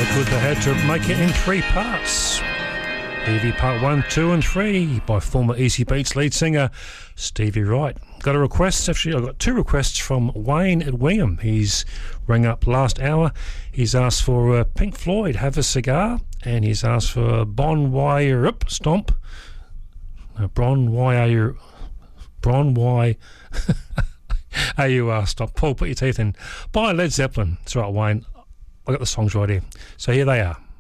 good they had to make it in 3 parts. Evie Part 1, 2 and 3 by former Easy Beats lead singer Stevie Wright. Got a request, actually I got 2 requests from Wayne at Wingham. He's rang up last hour. He's asked for Pink Floyd, Have a Cigar, and he's asked for Bon Wire Up Stomp. No, Bon Wire AUR Stop. Paul, put your teeth in. By Led Zeppelin. That's right, Wayne. I got the songs right here. So here they are.